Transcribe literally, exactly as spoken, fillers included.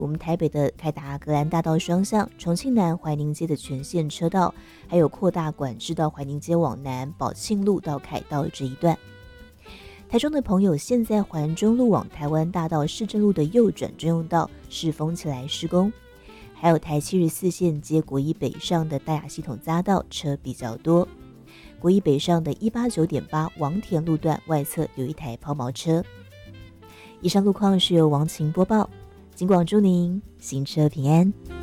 我们台北的凯达格兰大道双向、重庆南怀宁街的全线车道，还有扩大管制到怀宁街往南宝庆路到凯道这一段。台中的朋友，现在环中路往台湾大道市政路的右转专用道是封起来施工，还有台七十四线接国一北上的大雅系统匝道车比较多。国一北上的一八九点八王田路段外侧有一台抛锚车。以上路况是由王晴播报，尽管祝您行车平安。